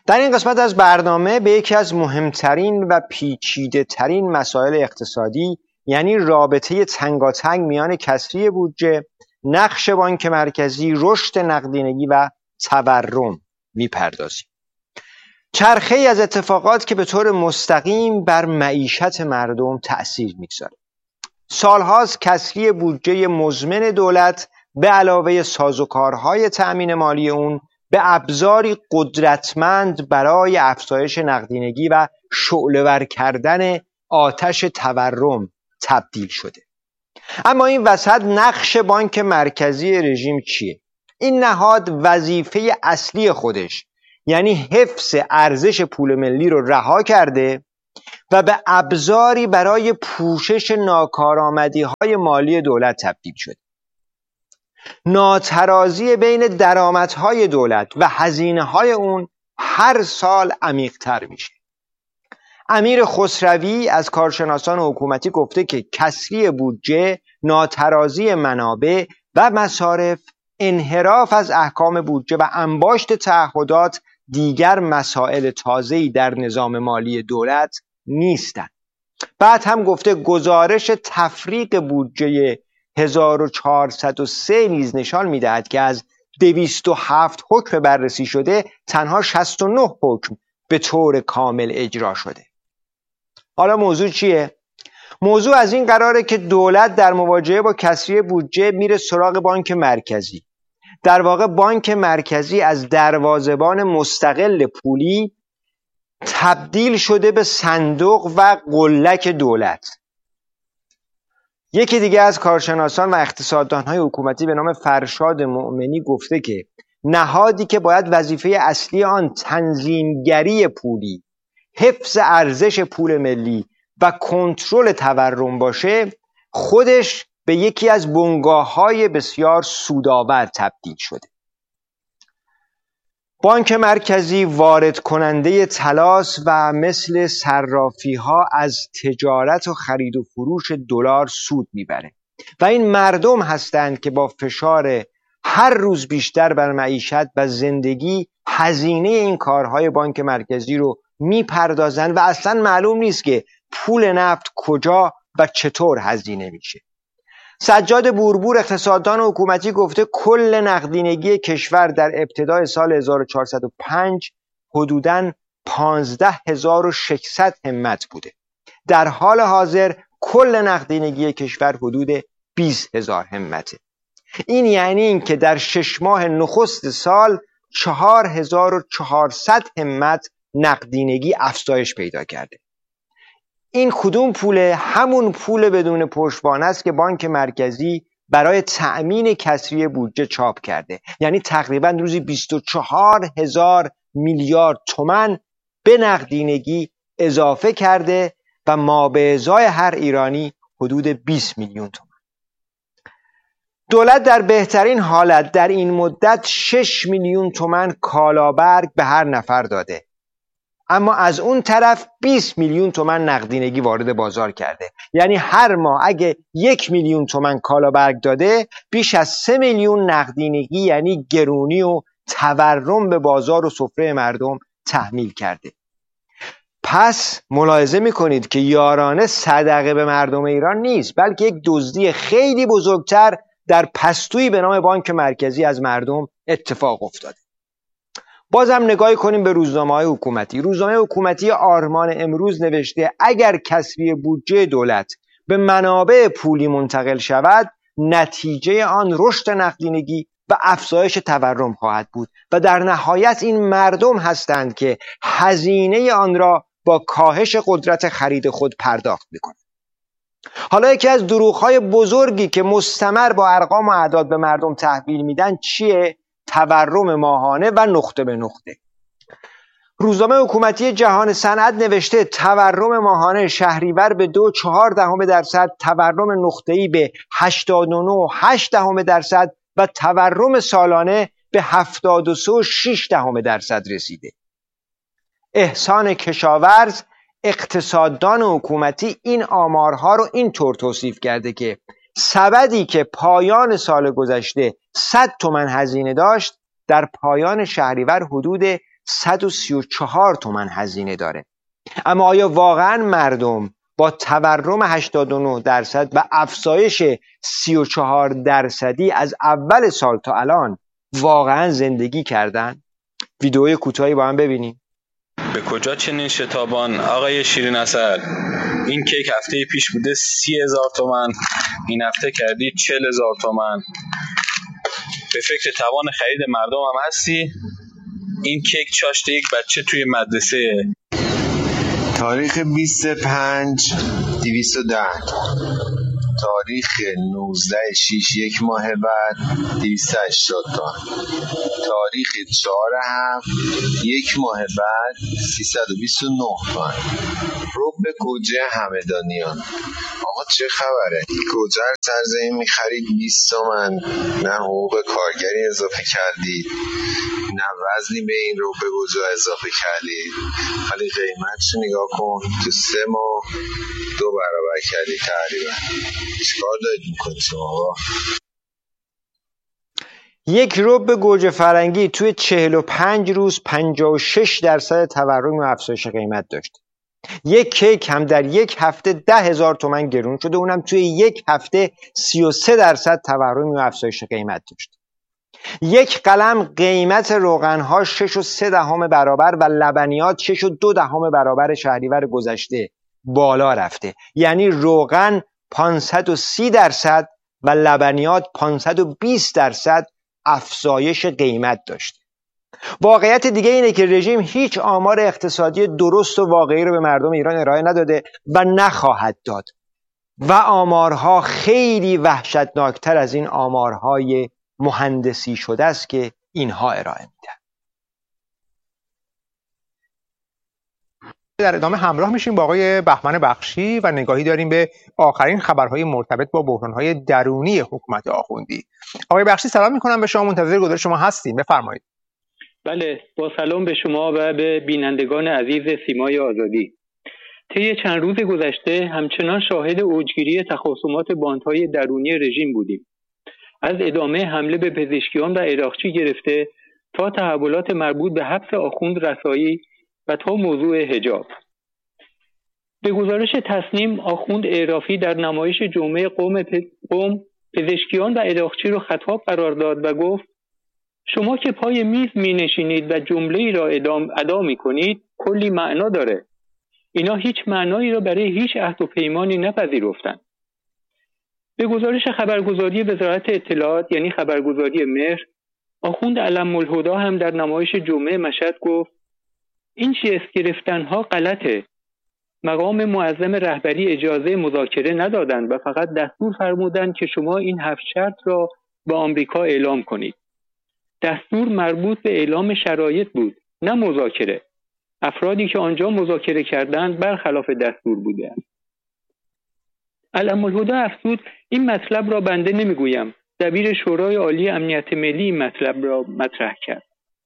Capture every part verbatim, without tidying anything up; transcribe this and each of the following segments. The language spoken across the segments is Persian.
در این قسمت از برنامه به یکی از مهمترین و پیچیده ترین مسائل اقتصادی، یعنی رابطه تنگاتنگ میان کسری بودجه، نقش بانک مرکزی، رشد نقدینگی و تورم میپردازیم. چرخه‌ای از اتفاقات که به طور مستقیم بر معیشت مردم تأثیر میگذاره. سالهاست کسری بودجه مزمن دولت به علاوه سازوکارهای تأمین مالی اون به ابزاری قدرتمند برای افزایش نقدینگی و شعله‌ور کردن آتش تورم تبدیل شده. اما این وسط نقش بانک مرکزی رژیم چیه؟ این نهاد وظیفه اصلی خودش، یعنی حفظ ارزش پول ملی رو رها کرده و به ابزاری برای پوشش ناکارآمدی‌های مالی دولت تبدیل شده. ناترازی بین درآمدهای دولت و هزینه‌های اون هر سال عمیق‌تر میشه. امیر خسروی از کارشناسان حکومتی گفته که کسری بودجه، ناترازی منابع و مصارف، انحراف از احکام بودجه و انباشت تعهدات دیگر مسائل تازه‌ای در نظام مالی دولت نیستند. بعد هم گفته گزارش تفریق بودجه هزار و چهارصد و سه نیز نشان می‌دهد که از دویست و هفت حکم بررسی شده تنها شصت و نه حکم به طور کامل اجرا شده. حالا موضوع چیه؟ موضوع از این قراره که دولت در مواجهه با کسری بودجه میره سراغ بانک مرکزی. در واقع بانک مرکزی از دروازه‌بان مستقل پولی تبدیل شده به صندوق و قلک دولت. یکی دیگه از کارشناسان و اقتصاددان‌های حکومتی به نام فرشاد مؤمنی گفته که نهادی که باید وظیفه اصلی آن تنظیمگری پولی، حفظ ارزش پول ملی و کنترل تورم باشه، خودش به یکی از بنگاه‌های بسیار سودآور تبدیل شده. بانک مرکزی وارد کننده طلاست و مثل صرافی‌ها از تجارت و خرید و فروش دلار سود میبره و این مردم هستند که با فشار هر روز بیشتر بر معیشت و زندگی هزینه این کارهای بانک مرکزی رو میپردازن و اصلا معلوم نیست که پول نفت کجا و چطور هزینه میشه. سجاد بوربور اقتصاددان حکومتی گفته کل نقدینگی کشور در ابتدای سال هزار و چهارصد و پنج حدوداً پانزده هزار و ششصد همت بوده. در حال حاضر کل نقدینگی کشور حدود بیست هزار همته. این یعنی این که در شش ماه نخست سال چهار هزار و چهارصد همت نقدینگی افزایش پیدا کرده. این کدوم پوله؟ همون پول بدون پشتوانه است که بانک مرکزی برای تأمین کسری بودجه چاپ کرده. یعنی تقریبا روزی بیست و چهار هزار میلیارد تومان به نقدینگی اضافه کرده و ما به ازای هر ایرانی حدود بیست میلیون تومان. دولت در بهترین حالت در این مدت شش میلیون تومان کالابرگ به هر نفر داده، اما از اون طرف بیست میلیون تومان نقدینگی وارد بازار کرده. یعنی هر ماه اگه یک میلیون تومان کالابرگ داده، بیش از سه میلیون نقدینگی یعنی گرونی و تورم به بازار و سفره مردم تحمیل کرده. پس ملاحظه میکنید که یارانه صدقه به مردم ایران نیست، بلکه یک دزدی خیلی بزرگتر در پستویی به نام بانک مرکزی از مردم اتفاق افتاده. بازم نگاهی کنیم به روزنامه‌های حکومتی. روزنامه حکومتی آرمان امروز نوشته اگر کسری بودجه دولت به منابع پولی منتقل شود، نتیجه آن رشد نقدینگی و افزایش تورم خواهد بود و در نهایت این مردم هستند که هزینه آن را با کاهش قدرت خرید خود پرداخت می‌کنند. حالا یکی از دروغ‌های بزرگی که مستمر با ارقام و اعداد به مردم تحویل میدن چیه؟ تورم ماهانه و نقطه به نقطه. روزنامه حکومتی جهان صنعت نوشته تورم ماهانه شهریور به دو چهار دهم درصد، تورم نقطه‌ای به هشتاد و نه و هشت دهم درصد و تورم سالانه به هفتاد و سه و شش دهم درصد رسیده. احسان کشاورز اقتصاددان حکومتی این آمارها رو اینطور توصیف کرده که سبدی که پایان سال گذشته صد تومن هزینه داشت، در پایان شهریور حدود صد و سی و چهار تومن هزینه داره. اما آیا واقعا مردم با تورم هشتاد و نه درصد و افزایش سی و چهار درصدی از اول سال تا الان واقعا زندگی کردن؟ ویدئوی کوتاهی با هم ببینیم. به کجا چنین شتابان آقای شیرین عسل؟ این کیک هفته پیش بوده سی هزار تومن، این هفته کردی چل هزار تومن. به فکر توان خرید مردم هم هستی؟ این کیک چاشت یک بچه توی مدرسه. تاریخ بیست پنج دویست و ده، تاریخ نوزده شیش یک ماه بعد دویست و هشتاد تا، تاریخ چهار هفت یک ماه بعد سیصد و بیست و نه تا. رب گوجه همدانیان. آقا چه خبره؟ گوجه رو سرزمین میخرید بیست تومن، نه حقوق کارگری اضافه کردید، نه وزنی به این رب گوجه اضافه کردید، ولی قیمتشو نگاه کن، تو سه ماه دو برابر کردی تقریبا. چیکار دارید میکنید شما؟ یک رب گوجه فرنگی توی چهل و پنج روز پنجاه و شش درصد تورم و افزایش قیمت داشت. یک کیک هم در یک هفته ده هزار تومن گرون شده، اونم توی یک هفته سی و سه درصد تورم و افزایش قیمت داشت. یک قلم قیمت روغنها شش و سه دهم برابر و لبنیات شش و دو دهم برابر شهریور گذشته بالا رفته. یعنی روغن پانصد و سی درصد و لبنیات پانصد و بیست درصد افزایش قیمت داشته. واقعیت دیگه اینه که رژیم هیچ آمار اقتصادی درست و واقعی رو به مردم ایران ارائه نداده و نخواهد داد و آمارها خیلی وحشتناکتر از این آمارهای مهندسی شده است که اینها ارائه میدن. در ادامه همراه میشیم با آقای بهمن بخشی و نگاهی داریم به آخرین خبرهای مرتبط با بحرانهای درونی حکومت آخوندی. آقای بخشی سلام میکنم به شما، منتظر گزارش شما هستیم، بفرمایید. بله، با سلام به شما و به بینندگان عزیز سیمای آزادی. طی چند روز گذشته همچنان شاهد اوجگیری تخاصمات باندهای درونی رژیم بودیم. از ادامه حمله به پزشکیان و عراقچی گرفته تا تحولات مربوط به حبس آخوند رسایی و تا موضوع حجاب. به گزارش تصنیم، آخوند اعرافی در نمایش جمعه قوم, قوم پزشکیان و عراقچی را خطاب قرار داد و گفت شما که پای میز می نشینید و جمله‌ای را ادام ادا می کنید کلی معنا داره. اینا هیچ معنایی را برای هیچ عهد و پیمانی نپذیرفتند. به گزارش خبرگزاری وزارت اطلاعات یعنی خبرگزاری مهر، آخوند علم الهدی هم در نمایش جمعه مشهد گفت این جست گرفتنها غلطه. مقام معظم رهبری اجازه مذاکره ندادند و فقط دستور فرمودند که شما این هفت شرط را با آمریکا اعلام کنید. دستور مربوط به اعلام شرایط بود، نه مذاکره. افرادی که آنجا مذاکره کردند برخلاف دستور بوده است. علم الهدی افزود این مطلب را بنده نمیگویم. دبیر شورای عالی امنیت ملی این مطلب را مطرح کرد.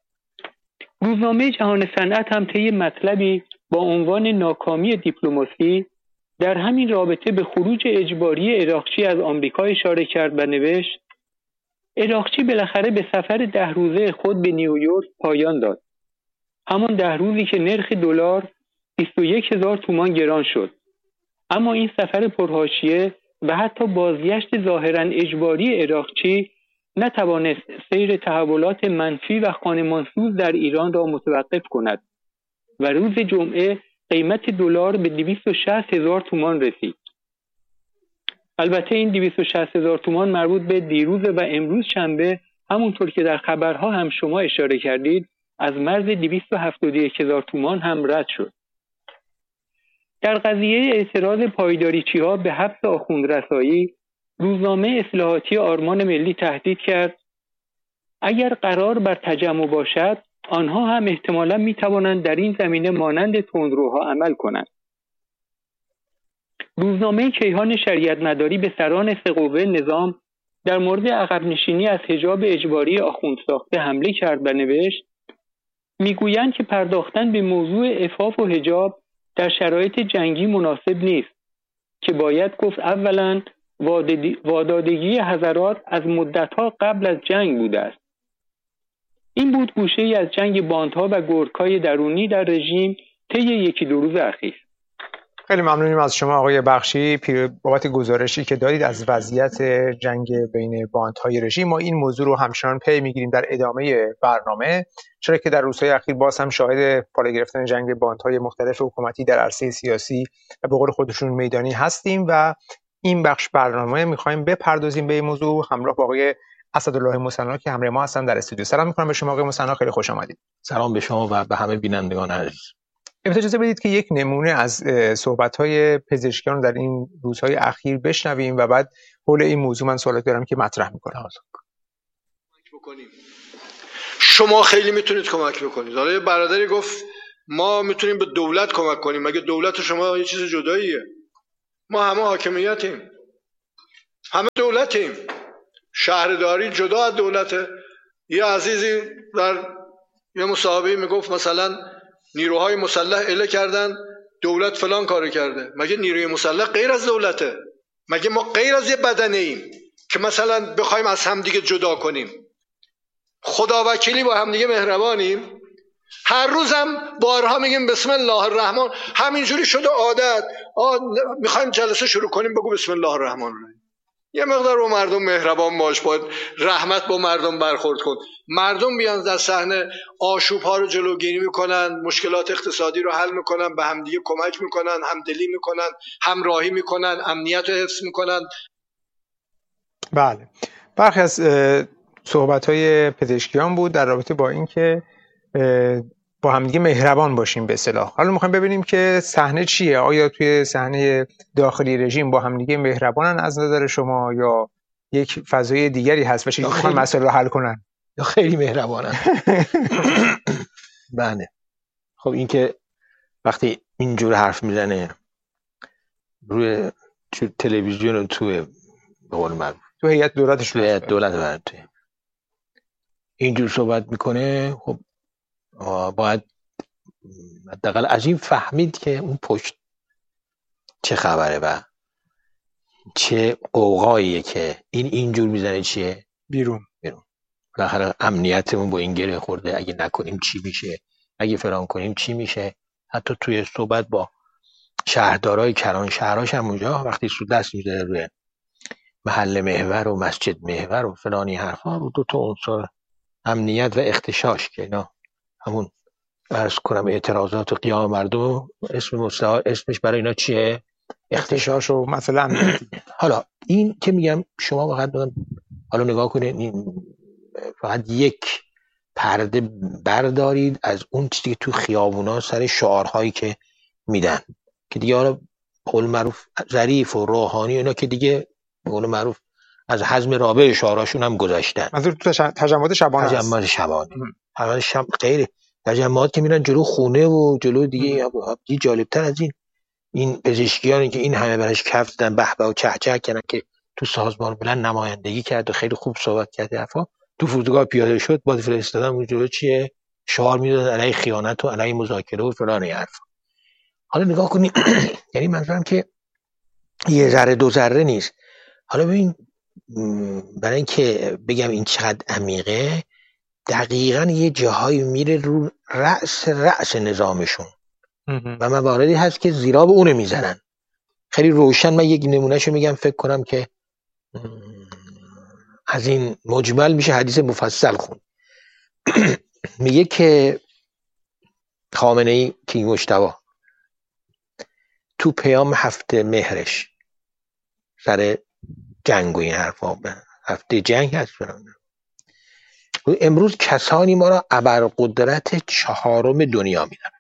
روزنامه جهان صنعت هم طی مطلبی با عنوان ناکامی دیپلماسی در همین رابطه به خروج اجباری عراقچی از آمریکا اشاره کرد و نوشت عراقچی بالاخره به سفر ده روزه خود به نیویورک پایان داد. همان ده روزی که نرخ دلار بیست و یک هزار تومان گران شد. اما این سفر پرحاشیه و حتی بازگشت ظاهراً اجباری عراقچی نتوانست سیر تحولات منفی و خانمانسوز در ایران را متوقف کند و روز جمعه قیمت دلار به دویست و شصت هزار تومان رسید. البته این دویست و شصت هزار تومان مربوط به دیروز و امروز شنبه، همونطور که در خبرها هم شما اشاره کردید، از مرز دویست و هفتاد و یک هزار تومان هم رد شد. در قضیه اعتراض پایداریچی‌ها به حبس آخوند رسایی، روزنامه اصلاحاتی آرمان ملی تهدید کرد اگر قرار بر تجمع باشد آنها هم احتمالاً می‌توانند در این زمینه مانند تندروها عمل کنند. روزنامه کیهان شریعت مداری به سران سه قوه نظام در مورد عقب نشینی از حجاب اجباری آخوند ساخته حمله کرد و نوشت میگویند که پرداختن به موضوع عفاف و حجاب در شرایط جنگی مناسب نیست که باید گفت اولاً وادادگی حضرات از مدتها قبل از جنگ بوده است. این بود گوشه‌ای از جنگ باندها و گرگ‌های درونی در رژیم طی یکی دو روز اخیر. خیلی ممنونیم از شما آقای بخشی بابت گزارشی که دادید از وضعیت جنگ بین باندهای رژیم. ما این موضوع رو همچنان پی میگیریم در ادامه برنامه، چرا که در روزهای اخیر باز هم شاهد بالا گرفتن جنگ باندهای مختلف حکومتی در عرصه سیاسی و به قول خودشون میدانی هستیم و این بخش برنامه میخوایم بپردازیم به این موضوع همراه با آقای اسدالله مثنی که همراه ما هستن در استودیو. سلام میکنم به شما آقای مثنی، خیلی خوش آمدید. سلام به شما و به همه بینندگان عزیز. اجازه بدید که یک نمونه از صحبت‌های پزشکیان در این روزهای اخیر بشنویم و بعد حول این موضوع من سوالی دارم که مطرح می‌کنم. شما خیلی میتونید کمک بکنید. حالا یه برادری گفت ما میتونیم به دولت کمک کنیم، مگه دولت شما یه چیز جداییه؟ ما همه حاکمیتیم، همه دولتیم. شهرداری جدا از دولته. یه عزیزی در یه مصاحبه‌ای میگفت مثلا نیروهای مسلح اله کردن، دولت فلان کارو کرده. مگه نیروی مسلح غیر از دولته؟ مگه ما غیر از یه بدنه ایم که مثلا بخوایم از همدیگه جدا کنیم؟ خدا وکیلی با همدیگه مهربانیم. هر روزم بارها میگیم بسم الله الرحمن، همینجوری شده عادت. میخوایم جلسه شروع کنیم بگو بسم الله الرحمن الرحیم. یه مقدار با مردم مهربان باش، باید رحمت با مردم برخورد کن. مردم بیان در صحنه آشوب ها رو جلوگیری میکنن، مشکلات اقتصادی رو حل میکنن، به همدیگه کمک میکنن، همدلی میکنن، همراهی میکنن، امنیت رو حفظ میکنن. بله، برخی از صحبت های پزشکیان بود در رابطه با اینکه با همدیگه مهربان باشیم به اصطلاح. حالا میخوایم ببینیم که صحنه چیه؟ آیا توی صحنه داخلی رژیم با همدیگه مهربانن از نظر شما یا یک فضای دیگری هست و چیزی میخوان مسائل رو حل کنن؟ یا خیلی مهربانن؟ بله. خب این که وقتی اینجور حرف میزنه روی تو تلویزیون و تو به قول معروف تو هیئت دولتش تو هیئت دولت برات اینجور صحبت میکنه، خب باید حداقل از این فهمید که اون پشت چه خبره و چه قوقاییه که این اینجور میزنه چیه بیرون بیرون. بالاخره امنیتمون با این گره خورده، اگه نکنیم چی میشه، اگه فلان کنیم چی میشه. حتی توی صحبت با شهردارای کران شهراش هم اونجا وقتی سو دست میذاره روی محل محور و مسجد محور و فلانی حرفا رو دو تا عنصر امنیت و اختشاش که اینا همون عرض کنم اعتراضات و قیام مردم اسم مستعار اسمش برای اینا چیه؟ اختشاش و مثلا امنیتی. حالا این که میگم شما فقط بگم حالا نگاه کنید، این فقط یک پرده بردارید از اون چیزی که تو خیابونا سر شعارهایی که میدن که دیگه حالا قول معروف ظریف و روحانی اینا که دیگه قول معروف از حزم رابع شعاراشون هم گذاشتن. منظور تو تجمعات شبانه است. تجمعات شبانه. حالا شب غیر تجمعات که میرن جلو خونه و جلو دیگه دیگه جالبتر از این این پزشکیانی که این همه براش کف زدن به به و چه چه کردن که تو سازمان ملل نمایندگی کرد و خیلی خوب صحبت کرد حرفا، تو فرودگاه پیاده شد باز فرستادن اون جلو چیه شعار میدادن علیه خیانت و علیه مذاکره و فلان حرفا. حالا نگاه کنید یعنی منظورم که یه ذره دو ذره نیست. حالا ببین برای اینکه بگم این چقدر عمیقه، دقیقاً یه جاهایی میره رو رأس رأس نظامشون و مواردی هست که زیرا به اونه میزنن. خیلی روشن من یک نمونهشو میگم، فکر کنم که از این مجمل میشه حدیث مفصل خون. میگه که خامنه‌ای کینگ مجتبی تو پیام هفته مهرش سر جنگ و این حرفا، هفته جنگ هست فرانه. امروز کسانی ما را ابرقدرت چهارم دنیا میدن.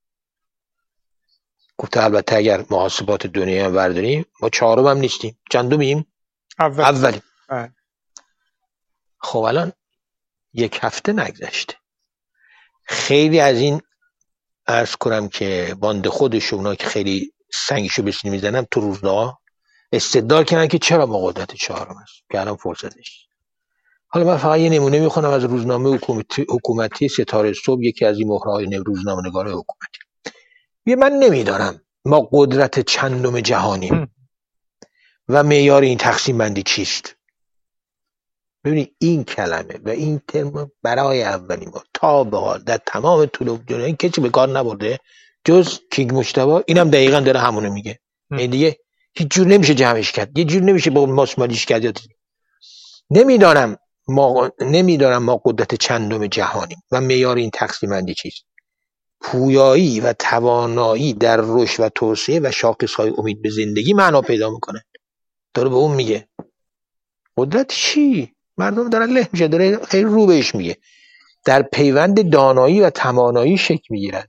گفته البته اگر محاسبات دنیا هم برداریم ما چهارم هم نیستیم، چندمیم؟ اول. اولیم. اه. خب الان یک هفته نگذشته، خیلی از این عرض کنم که باند خودش اونا که خیلی سنگشو به سینه میزنن تو روزنامه استدلال کردن که چرا ما قدرت چهارم است که الان فرصتش. حالا من فقط یه نمونه میخونم از روزنامه حکومتی, حکومتی ستاره صبح، یکی از این مهرهای روزنامه نگاره حکومتی. یه من نمیدانم ما قدرت چندم جهانیم و معیار این تقسیم بندی چیست. ببینید این کلمه و این ترم برای اولین بار تا به حال در تمام طول دنیا کسی به کار نبرده جز کینگ مجتبی. اینم دقیقاً داره همونو میگه. این دیگه هیچ جور نمیشه جمعش کرد، یه جور نمیشه با ماسمالیش کرد. نمیدانم ما نمیدانم ما قدرت چندم جهانیم و معیار این تقسیم بندی چیست. پویایی و توانایی در رشد و توسعه و شاخصهای امید به زندگی معنا پیدا میکنه. داره به اون میگه قدرت چی؟ مردم دارن له میشه، داره خیلی رو بهش میگه در پیوند دانایی و توانایی شکل میگیرن.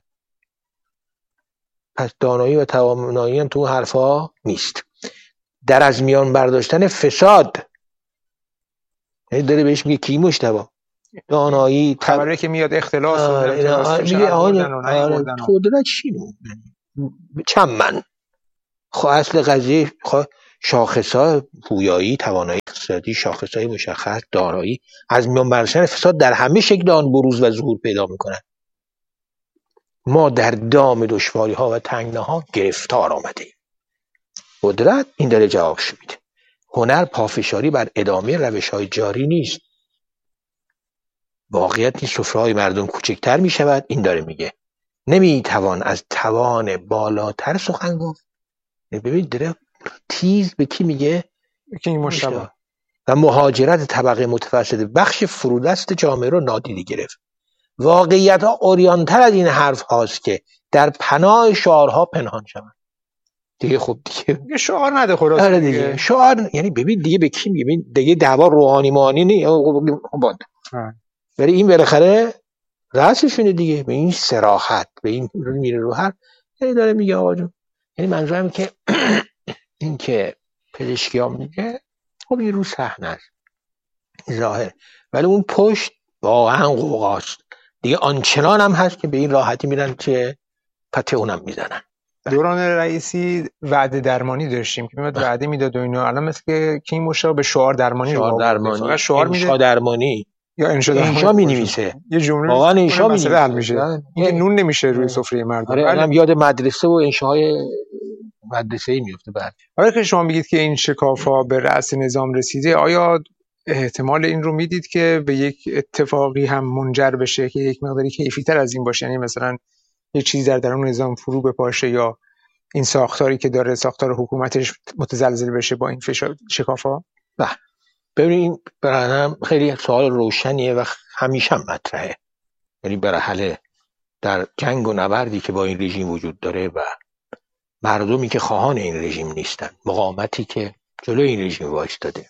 پس دانایی و توانایی هم تو حرفا نیست. در از میان برداشتن فساد، داره بهش میگه کی مجتبی دانایی خبره که میاد اختلاس میگه آره قدرت چی؟ چند من خب اصل قضیه شاخص‌ها پویایی، توانایی اقتصادی، شاخص‌های مشخص، دارایی، از میان برداشتن فساد در همه شکل آن بروز و ظهور پیدا می‌کنند. ما در دام دشواری‌ها و تنگناها گرفتار آمده‌ایم. قدرت این داره جوابش میده. هنر پافشاری بر ادامه روش‌های جاری نیست. واقعیت این سفره‌های مردم کوچکتر می‌شود. این داره میگه نمی‌توان از توان بالاتر سخن گفت. ببین داره تیز به کی میگه؟ کینگ مجتبی. و مهاجرت طبقه متوسط بخش فرودست جامعه رو نادیده گرفت. واقعیت ها اوریانتر از این حرف هاست که در پناه شعارها پنهان شوند. دیگه خب دیگه شعار نده خلاص. آره دیگه شعار یعنی ببین دیگه به کی میگه؟ دیگه دعوا روحانی مانی نی باد. ولی این بالاخره رأسشونه دیگه، به این صراحت، به این میره رو هر یعنی داره میگه آقا جون، یعنی منظورم که این که پزشکی ها میگه خب این رو صحنه است ظاهر، ولی اون پشت واقعا قوقاست دیگه. آنچنان هم هست که به این راحتی میرن که پته اونم میزنن. دوران رئیسی وعده درمانی داشتیم که میاد وعده میداد و اینا. الان مثل که کینگ مجتبی به شعار درمانی شعار درمانی شعار انشا درمانی یا انشا درمانی انشا مینویسه یه جمله واقعا انشا مینویسه میشه. اینکه نون نمیشه روی سفره مردم. آره الان یاد مدرسه و انشاهای مدرسه‌ای میفته. بعد آره که شما میگید که این شکاف‌ها به رأس نظام رسیده، آیا احتمال این رو میدید که به یک اتفاقی هم منجر بشه که یک مقداری کیفی‌تر از این باشه؟ یعنی مثلا یک چیز در درون نظام فرو بپاشه یا این ساختاری که داره ساختار حکومتش متزلزل بشه با این شکاف‌ها؟ نه ببینید برام خیلی سوال روشنیه و همیشه هم مطرحه. یعنی برای حل در جنگ و نبردی که با این رژیم وجود داره و مردمی که خواهان این رژیم نیستن، مقاومتی که جلوی این رژیم وایستاده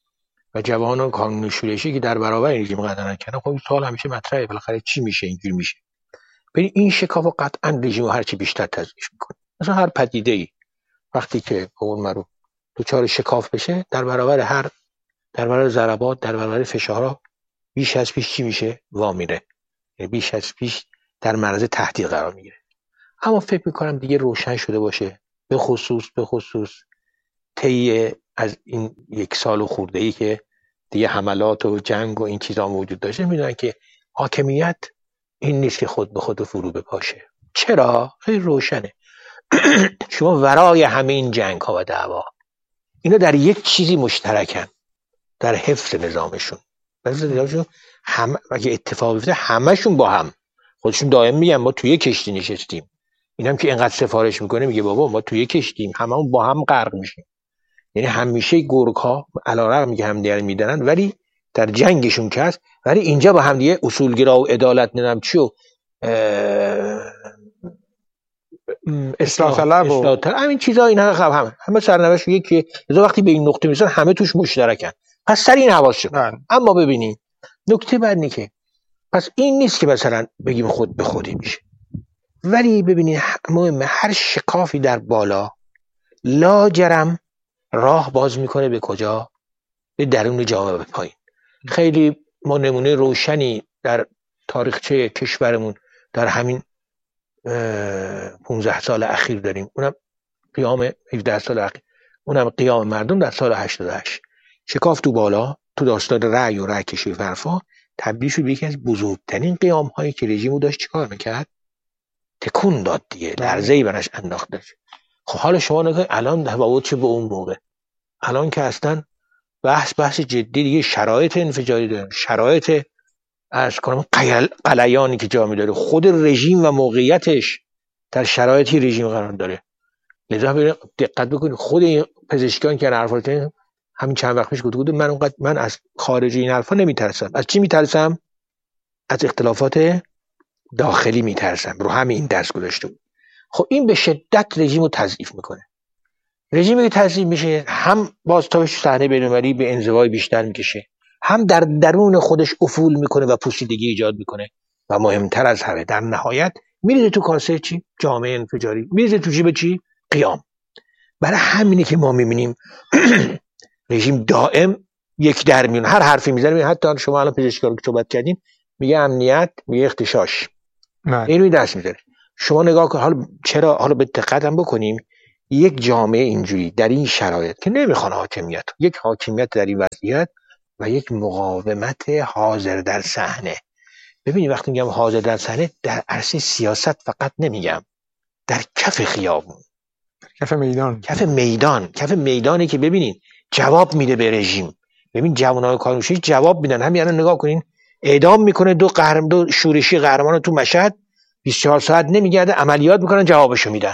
و جوانان کانون شورشی که در برابر این رژیم قدم نکردن، خب این سوال همیشه مطرحه بالاخره چی میشه اینجوری میشه. ببین این شکاف قطعا رژیم رو هرچی بیشتر تضعیف میکنه. مثلا هر پدیده ای وقتی که اون مرو دوچار شکاف بشه در برابر هر در برابر ضربات در برابر فشارها بیش از پیش چی میشه؟ وا میره، بیش از پیش در معرض تهدید قرار میگیره. اما فکر میکنم دیگه روشن شده باشه، به خصوص به خصوص طی از این یک سال و خورده ای که دیگه حملات و جنگ و این چیزا موجود داشته، میدونن که حاکمیت این نیست که خود به خود فرو بپاشه. چرا؟ خیلی روشنه. شما ورای همه این جنگ ها و دعوا اینا در یک چیزی مشترکن، در حفظ نظامشون. حفظ نظامشون هم اگه اتفاق بیفته همشون با هم خودشون دائم میگن ما توی کشتی نشستیم. اینم که اینقدر سفارش میکنه میگه بابا ما توی کشتیم، هممون با هم غرق میشیم. یعنی همیشه گورکا علیرغم میگه هم دیگر میدنن ولی در جنگشون که هست، ولی اینجا با هم دیگه اصولگرا و عدالت نمیدونم چی و اصلاح طلب و همین چیزا اینا هم همه همه سرنوشت یکیه. لذا وقتی به این نقطه میرسن همه توش مشترکن، پس سر این حواس شد. اما ببینید نکته بعد اینه که پس این نیست که مثلا بگیم خود به خودی میشه، ولی ببینید مهمه هر شکافی در بالا لاجرم راه باز میکنه به کجا؟ به درون جامعه، به پایین. خیلی ما نمونه روشنی در تاریخچه کشورمون در همین پانزده سال اخیر داریم، اونم قیام هفده سال اخیر، اونم قیام مردم در سال هشتاد و هشت. شکاف تو بالا تو داستان رأی و رأی کشی فرفا تبدیل شد به یکی از بزرگترین قیام هایی که رژیمو داشت چیکار میکرد؟ تکون داد دیگه، لرزه‌ای براش انداخت. خب حالا شما نگاه الان تفاوت چه به اون موقع. الان که اصلا بحث بحث جدی دیگه، شرایط انفجاری داره، شرایط عرض کنم غلیانی که جا می‌داره، خود رژیم و موقعیتش در شرایطی رژیم قرار داره. لذا دقت بکنید، خود این پزشکان که حرفا زدن همین چند وقت پیش گفته بود من اونقدر من از خارج این حرفا نمیترسم. از چی میترسم؟ از اختلافات داخلی میترسم. رو همین درس گذاشته بود. خب این به شدت رژیم رو تضعیف میکنه. رژیمی که تضعیف میشه هم بازتابش صحنه بین‌المللی به انزوای بیشتر میکشه، هم در درون خودش افول میکنه و پوسیدگی ایجاد میکنه و مهمتر از همه در نهایت میریزه تو کاسه چی؟ جامعه انفجاری. میریزه تو جیب چی؟ قیام. برای همینه که ما میبینیم رژیم دائم یک در میون، هر حرفی میزنه. حتی شما الان پزشکان که صحبت کردین میگه امنیت، میگه اختشاش، اینو دست میذاره. شما نگاه کن حالا چرا، حالا به دقت هم بکنیم، یک جامعه اینجوری در این شرایط که نمیخوان حاکمیت، یک حاکمیت در این وضعیت و یک مقاومت حاضر در صحنه. ببینید وقتی میگم حاضر در صحنه، در عرصه سیاست فقط نمیگم، در کف خیابون، کف میدان، کف میدان، کف میدانی که ببینید جواب میده به رژیم. ببین جوانای کارنوشی جواب میدن. همین الان نگاه کنین، اعدام میکنه دو قهرمان، دو شورشی قهرمان تو مشهد، بیست و چهار ساعت نمیگرده عملیات میکنن، جوابشو میدن.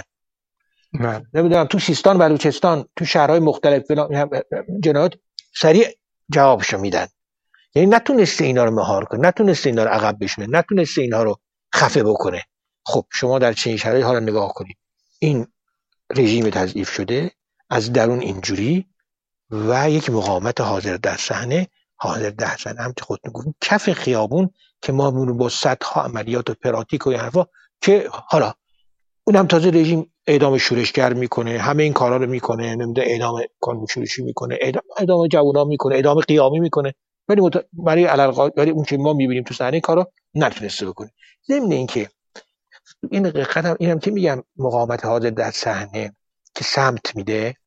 من نمیدونم تو سیستان، بلوچستان، تو شهرهای مختلف جنایات سریع جوابشو میدن. یعنی نتونسته اینا رو مهار کنه، نتونسته اینا رو عقب بشونه، نتونسته اینا رو خفه بکنه. خب شما در چه شرایطی حالا نگاه کنید، این رژیم تضعیف شده از درون اینجوری و یک مقاومت حاضر در صحنه، حاضر در صحنه هم که خودتون گفتین کف خیابون که ما مون با صدها عملیات و پراتیک و این حرفا که حالا اونم تازه رژیم اعدام شورشگر میکنه، همه این کارا رو میکنه، نمیدونه اعدام کانون شورشی میکنه، اعدام اعدام جوونا میکنه، اعدام قیامی میکنه، ولی مت... برای علل ولی اون که ما میبینیم تو صحنه کارا نتونسته بکنه. ضمن اینکه این قدم اینم که میگم مقاومت حاضر در صحنه که سمت میده،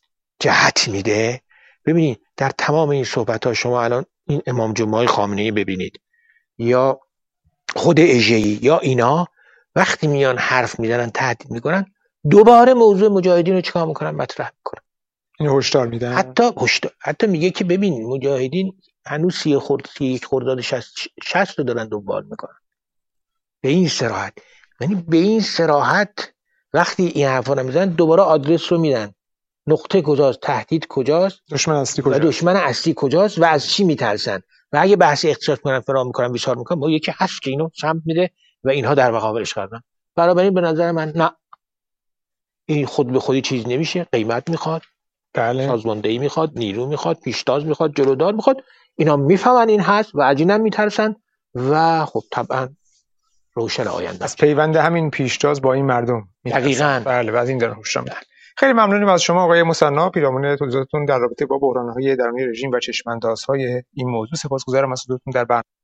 جهت میده. ببینید در تمام این صحبت ها شما الان این امام جمعه خامنه‌ای ببینید یا خود اژه‌ای یا اینا وقتی میان حرف میزنن، تهدید میکنن، دوباره موضوع مجاهدین رو چیکار میکنن؟ مطرح میکنن. این هشدار میدن. حتی هشدار، حتی میگه که ببین مجاهدین هنوز سی خورد سی یک خرداد شصت رو دارن دنبال میکنن. به این صراحت، یعنی به این صراحت وقتی این حرفا رو میزنن دوباره آدرس رو میدن، نقطه کجاست، تهدید کجاست، دشمن اصلی کجاست، و دشمن اصلی کجاست و از چی میترسن. و اگه بحث اختصاص کنن فرام میکنن بیشار میکنن، ما یکی هست که اینو سمت میده و اینها در مقابلش قرارن. بنابراین به نظر من نه، این خود به خودی چیز نمیشه. قیمت میخواد، بله، سازماندهی میخواد، نیرو میخواد، پیشتاز میخواد، جلودار میخواد. اینا میفهمن این هست و از اینم میترسن و خب طبعا روشن آینده از پیوند همین پیشتاز با این مردم. دقیقاً. بله، و از این دارن هوشیار میدن. خیلی ممنونیم از شما آقای مصنع، پیرامون توضیحاتتون در رابطه با بحران‌های درونی رژیم و چشم‌اندازهای این موضوع. سپاسگزارم از حضورتون در برنامه.